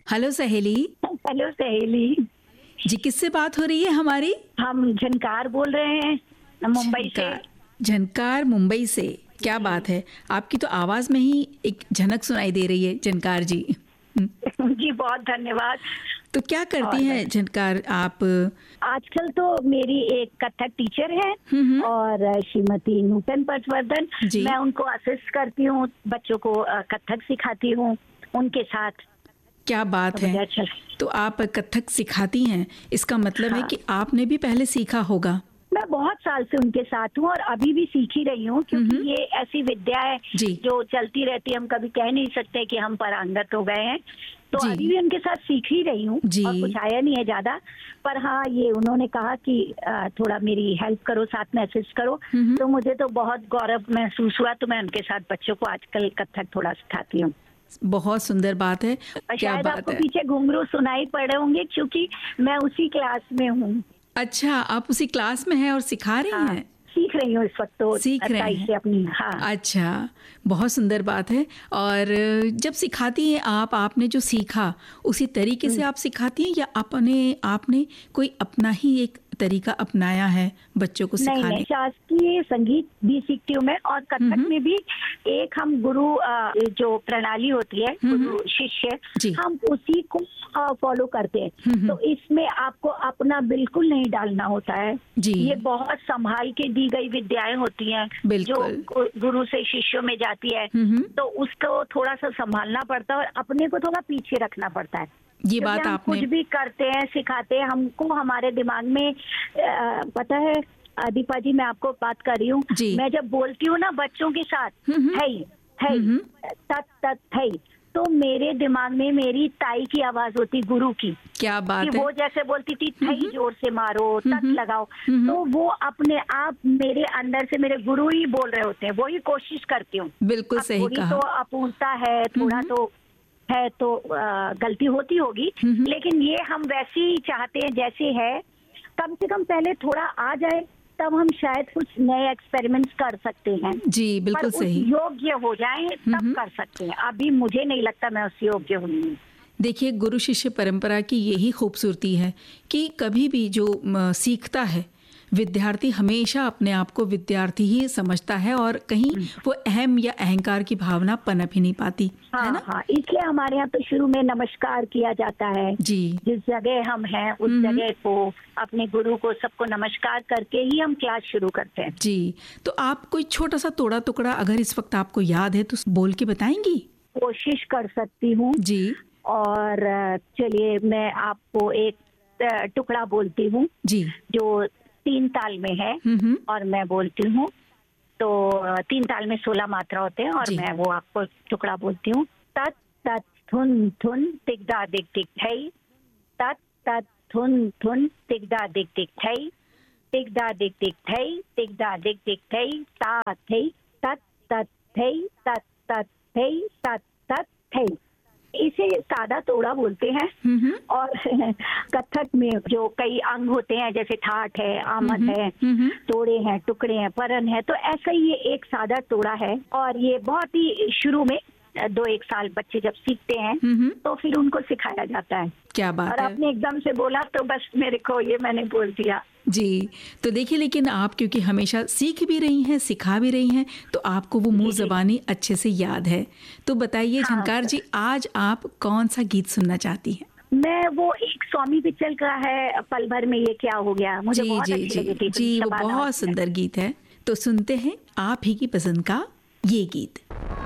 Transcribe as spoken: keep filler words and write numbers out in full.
Hello सहेली। Hello सहेली जी, किससे बात हो रही है हमारी? हम झनकार बोल रहे हैं मुंबई से। झनकार मुंबई से, क्या बात है, आपकी तो आवाज में ही एक झनक सुनाई दे रही है झनकार जी। जी बहुत धन्यवाद। तो क्या करती हैं झनकार आप? आजकल तो मेरी एक कथक टीचर है और श्रीमती नूतन पटवर्धन, मैं उनको असिस्ट करती हूँ, बच्चों को कथक सिखाती हूँ उनके साथ। क्या बात है। तो आप कथक सिखाती हैं, इसका मतलब हाँ। है कि आपने भी पहले सीखा होगा। मैं बहुत साल से उनके साथ हूँ और अभी भी सीख ही रही हूँ, क्योंकि ये ऐसी विद्या है जो चलती रहती है। हम कभी कह नहीं सकते कि हम पारंगत हो गए हैं, तो अभी भी उनके साथ सीख ही रही हूँ और कुछ आया नहीं है ज्यादा। पर हाँ, ये उन्होंने कहा कि थोड़ा मेरी हेल्प करो, साथ में असिस्ट करो, तो मुझे तो बहुत गौरव महसूस हुआ। तो मैं उनके साथ बच्चों को आजकल कथक थोड़ा सिखाती हूँ। बहुत सुंदर बात है। क्या शायद बात आपको है? पीछे घुंघरू सुनाई पड़ रहे होंगे, क्योंकि मैं उसी क्लास में हूँ। अच्छा, आप उसी क्लास में हैं और सिखा रही हाँ, हैं? सीख रही हूँ इस वक्त, तो सीख रहे हैं से अपनी। हाँ। अच्छा, बहुत सुंदर बात है। और जब सिखाती हैं आप, आपने जो सीखा उसी तरीके से आप सिखाती हैं या अपने आपने कोई अपना ही एक तरीका अपनाया है बच्चों को सिखाने? नहीं नहीं, शास्त्रीय संगीत भी सीखती हूँ मैं, और कथक में भी एक हम गुरु जो प्रणाली होती है, गुरु शिष्य, हम उसी को फॉलो करते हैं। तो इसमें आपको अपना बिल्कुल नहीं डालना होता है जी। ये बहुत संभाल के दी गई विद्याएं होती हैं जो गुरु से शिष्यों में जाती है, तो उसको थोड़ा सा संभालना पड़ता है और अपने को थोड़ा पीछे रखना पड़ता है। ये बात हम आपने कुछ भी करते हैं, सिखाते हैं, हमको हमारे दिमाग में आ, पता है दीपा जी, मैं आपको बात कर रही हूँ, मैं जब बोलती हूँ ना बच्चों के साथ है है तत तत है, तो मेरे दिमाग में मेरी ताई की आवाज होती, गुरु की। क्या बात कि है? वो जैसे बोलती थी थई जोर से मारो, तत लगाओ, तो वो अपने आप मेरे अंदर से मेरे गुरु ही बोल रहे होते हैं, वो ही कोशिश करती हूँ। बिल्कुल सही कहा। तो अपूर्णता है, थोड़ा तो है, तो आ, गलती होती होगी, लेकिन ये हम वैसे ही चाहते हैं जैसे है। कम से कम पहले थोड़ा आ जाए, तब हम शायद कुछ नए एक्सपेरिमेंट्स कर सकते हैं। जी बिल्कुल सही। योग्य हो जाए तब कर सकते हैं, अभी मुझे नहीं लगता मैं उस योग्य हूँ। देखिए, गुरु शिष्य परंपरा की यही खूबसूरती है कि कभी भी जो सीखता है विद्यार्थी हमेशा अपने आप को विद्यार्थी ही समझता है और कहीं वो अहम या अहंकार की भावना पनप ही नहीं पाती। हाँ, है ना? हाँ, इसलिए हमारे यहाँ तो शुरू में नमस्कार किया जाता है जी। जिस जगह हम हैं उस जगह को, अपने गुरु को, सबको नमस्कार करके ही हम क्लास शुरू करते हैं जी। तो आप कोई छोटा सा तोड़ा टुकड़ा अगर इस वक्त आपको याद है तो बोल के बताएंगी? कोशिश कर सकती हूँ जी। और चलिए मैं आपको एक टुकड़ा बोलती हूँ जी, जो तीन ताल में है और मैं बोलती हूँ। तो तीन ताल में सोलह मात्रा होते हैं और मैं वो आपको टुकड़ा बोलती हूँ। तत तत थुन थुन तिगदा दिग दिग थई, तत तत थुन थुन तिगदा दिग दिग थई, तिगदा दिग दिग थई, तिगदा दिग दिग थई, ता थई, तत तत थई, तत तत थई, तत तत थई। इसे सादा तोड़ा बोलते हैं। और कथक में जो कई अंग होते हैं, जैसे ठाठ है, आमद है, तोड़े हैं, टुकड़े हैं, परन है, तो ऐसा ही ये एक सादा तोड़ा है। और ये बहुत ही शुरू में दो एक साल बच्चे जब सीखते हैं तो फिर उनको सिखाया जाता है। क्या बात और है? आपने एकदम से बोला तो बस मेरे को ये मैंने बोल दिया जी। तो देखिए, लेकिन आप क्योंकि हमेशा सीख भी रही हैं, सिखा भी रही हैं, तो आपको वो मुंह ज़बानी अच्छे से याद है। तो बताइए हाँ, झनकार जी, आज आप कौन सा गीत सुनना चाहती हैं? मैं वो एक स्वामी पिचल का है, पल भर में ये क्या हो गया, मुझे जी, बहुत जी, अच्छी लगी थी। जी, वो बहुत सुंदर गीत है। तो सुनते हैं आप ही की पसंद का ये गीत।